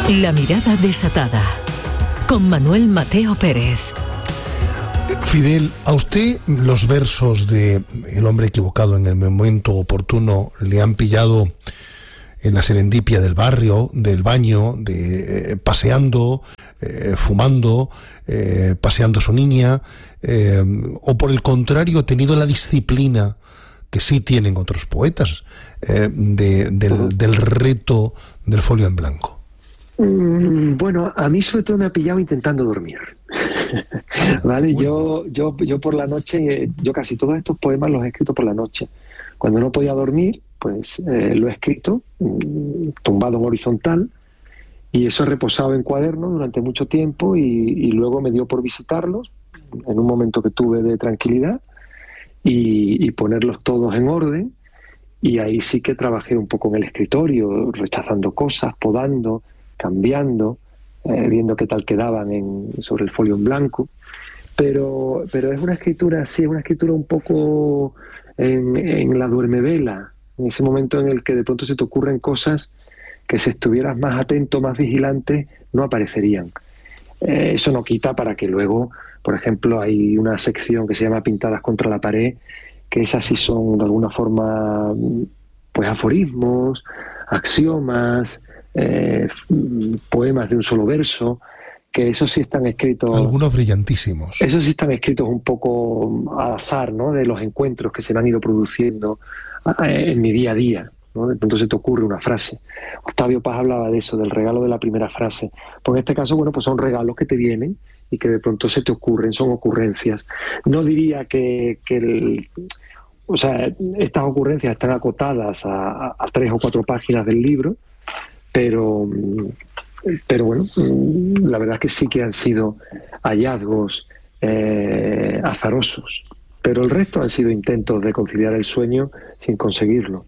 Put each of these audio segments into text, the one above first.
La mirada desatada, con Manuel Mateo Pérez. Fidel, ¿a usted los versos de El hombre equivocado en el momento oportuno le han pillado en la serendipia del barrio, del baño, paseando, fumando, paseando a su niña, o por el contrario ha tenido la disciplina que sí tienen otros poetas, del reto del folio en blanco? Bueno, a mí sobre todo me ha pillado intentando dormir. ¿Vale? Bueno. Yo por la noche, yo casi todos estos poemas los he escrito por la noche. Cuando no podía dormir, pues lo he escrito tumbado en horizontal, y eso he reposado en cuaderno durante mucho tiempo, y luego me dio por visitarlos en un momento que tuve de tranquilidad y ponerlos todos en orden, y ahí sí que trabajé un poco en el escritorio, rechazando cosas, podando, cambiando, viendo qué tal quedaban sobre el folio en blanco. Pero es una escritura, sí, es una escritura un poco en la duermevela, en ese momento en el que de pronto se te ocurren cosas que si estuvieras más atento, más vigilante, no aparecerían. Eso no quita para que luego, por ejemplo, hay una sección que se llama Pintadas contra la pared, que esas sí son de alguna forma pues aforismos, axiomas, poemas de un solo verso, que esos sí están escritos. Algunos brillantísimos. Esos sí están escritos un poco al azar, ¿no? De los encuentros que se me han ido produciendo en mi día a día, ¿no? De pronto se te ocurre una frase. Octavio Paz hablaba de eso, del regalo de la primera frase. Pues en este caso, bueno, pues son regalos que te vienen y que de pronto se te ocurren, son ocurrencias. No diría que o sea, estas ocurrencias están acotadas a 3 o 4 páginas del libro, pero bueno, la verdad es que sí que han sido hallazgos azarosos, pero el resto han sido intentos de conciliar el sueño sin conseguirlo.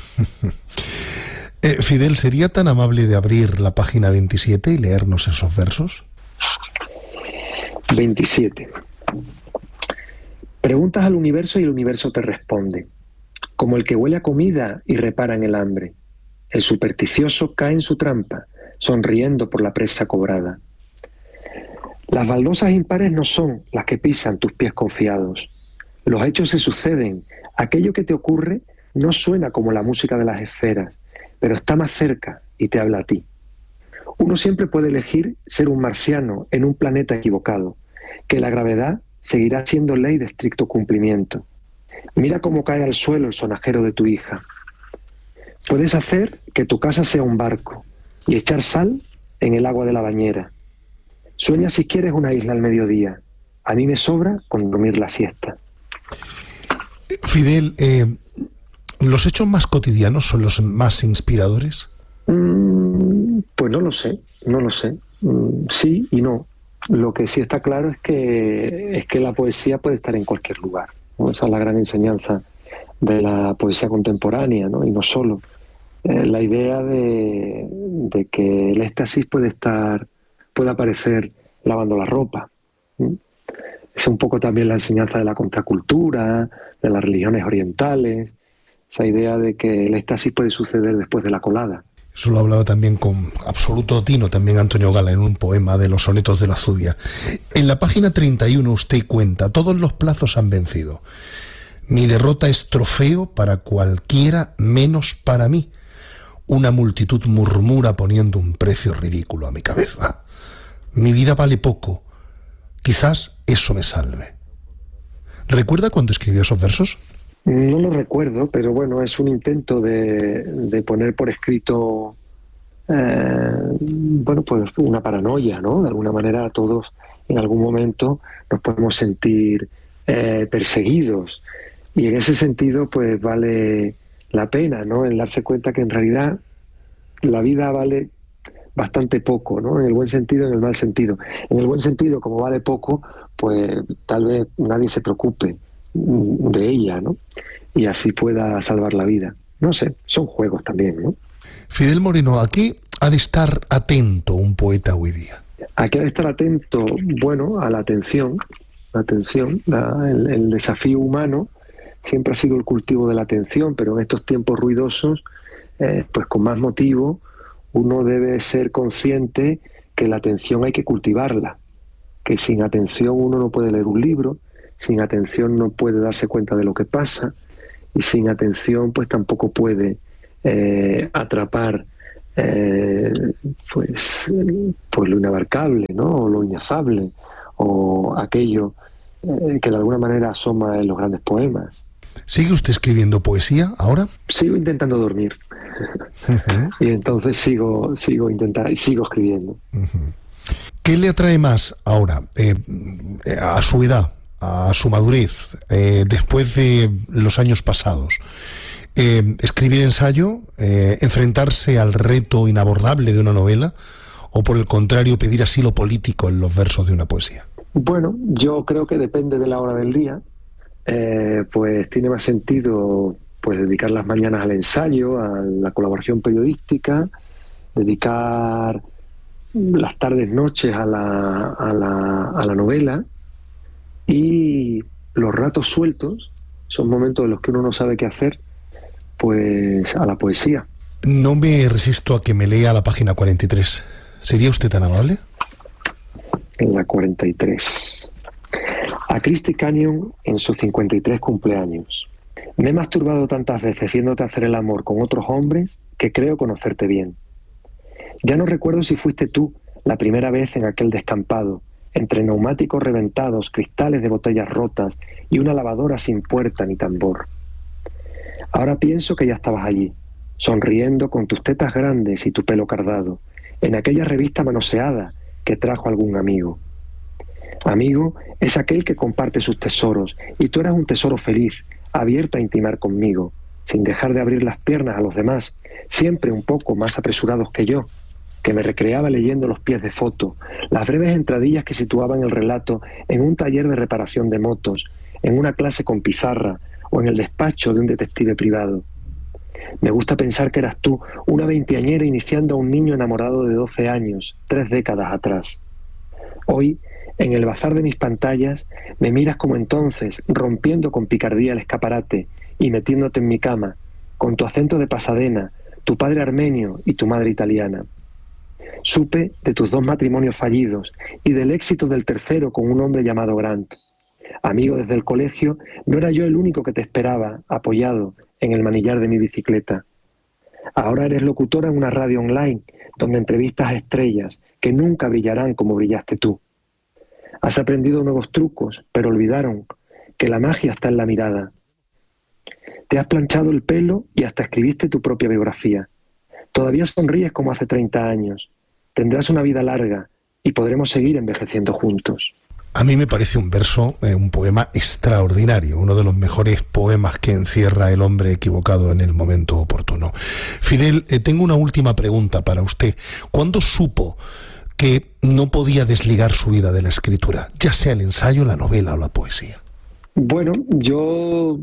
Fidel, ¿sería tan amable de abrir la página 27 y leernos esos versos? 27. Preguntas al universo y el universo te responde, como el que huele a comida y repara en el hambre. El supersticioso cae en su trampa, sonriendo por la presa cobrada. Las baldosas impares no son las que pisan tus pies confiados. Los hechos se suceden. Aquello que te ocurre no suena como la música de las esferas, pero está más cerca y te habla a ti. Uno siempre puede elegir ser un marciano en un planeta equivocado, que la gravedad seguirá siendo ley de estricto cumplimiento. Mira cómo cae al suelo el sonajero de tu hija. Puedes hacer que tu casa sea un barco y echar sal en el agua de la bañera. Sueña si quieres una isla al mediodía. A mí me sobra con dormir la siesta. Fidel, ¿los hechos más cotidianos son los más inspiradores? Pues no lo sé. Sí y no. Lo que sí está claro es que la poesía puede estar en cualquier lugar, ¿no? Esa es la gran enseñanza de la poesía contemporánea, ¿no? Y no solo. La idea de que el éxtasis puede aparecer lavando la ropa. Es un poco también la enseñanza de la contracultura, de las religiones orientales, esa idea de que el éxtasis puede suceder después de la colada. Eso lo ha hablado también con absoluto tino, también Antonio Gala, en un poema de los sonetos de la Zudia. En la página 31 usted cuenta, todos los plazos han vencido. Mi derrota es trofeo para cualquiera menos para mí. Una multitud murmura poniendo un precio ridículo a mi cabeza. Mi vida vale poco. Quizás eso me salve. ¿Recuerda cuándo escribió esos versos? No lo recuerdo, pero bueno, es un intento de poner por escrito, bueno, pues una paranoia, ¿no? De alguna manera todos en algún momento nos podemos sentir perseguidos, y en ese sentido pues vale la pena, ¿no? El darse cuenta que en realidad la vida vale bastante poco, ¿no? En el buen sentido y en el mal sentido. En el buen sentido, como vale poco, pues tal vez nadie se preocupe de ella, ¿no? Y así pueda salvar la vida. No sé, son juegos también, ¿no? Fidel Moreno, ¿a qué ha de estar atento un poeta hoy día? ¿A qué ha de estar atento? Bueno, a la atención. El desafío humano siempre ha sido el cultivo de la atención, pero en estos tiempos ruidosos, pues con más motivo, uno debe ser consciente que la atención hay que cultivarla, que sin atención uno no puede leer un libro, sin atención no puede darse cuenta de lo que pasa, y sin atención pues tampoco puede atrapar pues lo inabarcable, ¿no? O lo inefable, o aquello que de alguna manera asoma en los grandes poemas. ¿Sigue usted escribiendo poesía ahora? Sigo intentando dormir. Uh-huh. Y entonces sigo escribiendo. Uh-huh. ¿Qué le atrae más ahora, a su edad, a su madurez, después de los años pasados? ¿Escribir ensayo? ¿Enfrentarse al reto inabordable de una novela? ¿O por el contrario, pedir asilo político en los versos de una poesía? Bueno, yo creo que depende de la hora del día. Pues tiene más sentido pues dedicar las mañanas al ensayo, a la colaboración periodística, dedicar las tardes, noches a la novela, y los ratos sueltos son momentos en los que uno no sabe qué hacer, pues a la poesía. No me resisto a que me lea la página 43. ¿Sería usted tan amable? En la 43. A Christy Canyon en sus 53 cumpleaños. Me he masturbado tantas veces viéndote hacer el amor con otros hombres que creo conocerte bien. Ya no recuerdo si fuiste tú la primera vez en aquel descampado, entre neumáticos reventados, cristales de botellas rotas y una lavadora sin puerta ni tambor. Ahora pienso que ya estabas allí, sonriendo con tus tetas grandes y tu pelo cardado, en aquella revista manoseada que trajo algún amigo. Amigo es aquel que comparte sus tesoros, y tú eras un tesoro feliz, abierta a intimar conmigo, sin dejar de abrir las piernas a los demás, siempre un poco más apresurados que yo, que me recreaba leyendo los pies de foto, las breves entradillas que situaban el relato en un taller de reparación de motos, en una clase con pizarra o en el despacho de un detective privado. Me gusta pensar que eras tú, una veinteañera iniciando a un niño enamorado de 12 años, 3 décadas atrás. Hoy, en el bazar de mis pantallas, me miras como entonces, rompiendo con picardía el escaparate y metiéndote en mi cama, con tu acento de Pasadena, tu padre armenio y tu madre italiana. Supe de tus 2 matrimonios fallidos y del éxito del tercero con un hombre llamado Grant. Amigo desde el colegio, no era yo el único que te esperaba, apoyado en el manillar de mi bicicleta. Ahora eres locutora en una radio online, donde entrevistas a estrellas que nunca brillarán como brillaste tú. Has aprendido nuevos trucos, pero olvidaron que la magia está en la mirada. Te has planchado el pelo y hasta escribiste tu propia biografía. Todavía sonríes como hace 30 años. Tendrás una vida larga y podremos seguir envejeciendo juntos. A mí me parece un verso, un poema extraordinario, uno de los mejores poemas que encierra El hombre equivocado en el momento oportuno. Fidel, tengo una última pregunta para usted. ¿Cuándo supo que no podía desligar su vida de la escritura, ya sea el ensayo, la novela o la poesía? Bueno, yo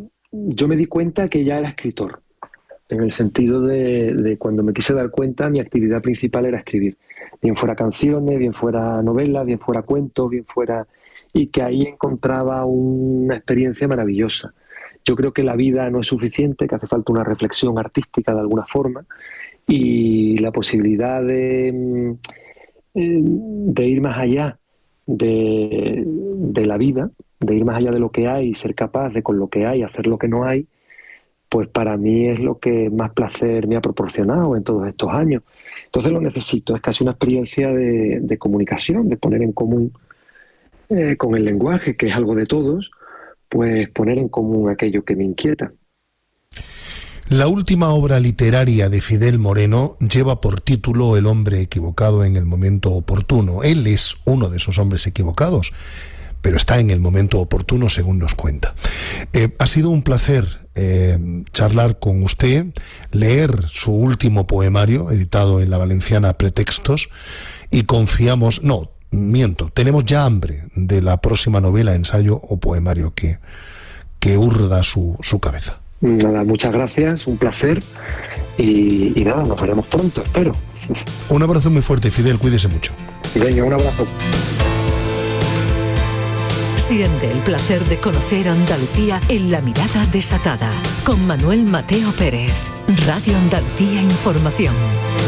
me di cuenta que ya era escritor, en el sentido de cuando me quise dar cuenta, mi actividad principal era escribir. Bien fuera canciones, bien fuera novelas, bien fuera cuentos, bien fuera... Y que ahí encontraba una experiencia maravillosa. Yo creo que la vida no es suficiente, que hace falta una reflexión artística de alguna forma, y la posibilidad de ir más allá de la vida, de ir más allá de lo que hay y ser capaz de con lo que hay hacer lo que no hay, pues para mí es lo que más placer me ha proporcionado en todos estos años. Entonces lo necesito, es casi una experiencia de comunicación, de poner en común con el lenguaje, que es algo de todos, pues poner en común aquello que me inquieta. La última obra literaria de Fidel Moreno lleva por título El hombre equivocado en el momento oportuno. Él es uno de esos hombres equivocados, pero está en el momento oportuno, según nos cuenta. Ha sido un placer charlar con usted, leer su último poemario, editado en La Valenciana Pretextos, y confiamos, tenemos ya hambre de la próxima novela, ensayo o poemario que urda su cabeza. Nada, muchas gracias, un placer, y nada, nos veremos pronto, espero. Un abrazo muy fuerte, Fidel, cuídese mucho. Y venga, un abrazo. Siente el placer de conocer Andalucía en La Mirada Desatada, con Manuel Mateo Pérez. Radio Andalucía Información.